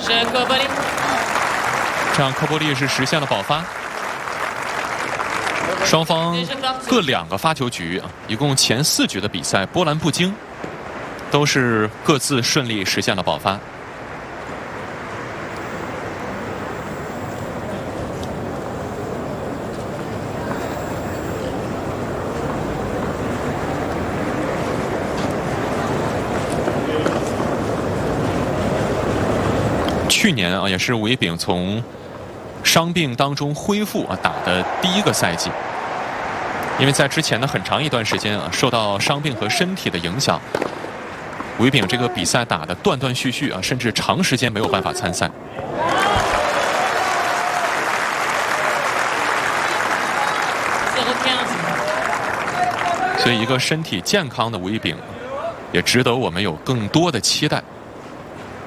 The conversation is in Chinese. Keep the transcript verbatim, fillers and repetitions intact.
这样科波利是实现了保发。双方各两个发球局啊，一共前四局的比赛，波澜不惊，都是各自顺利实现了保发。去年啊，也是吴一丙从伤病当中恢复啊打的第一个赛季，因为在之前的很长一段时间啊，受到伤病和身体的影响，吴一丙这个比赛打的断断续续啊，甚至长时间没有办法参赛。所以，一个身体健康的吴一丙，也值得我们有更多的期待。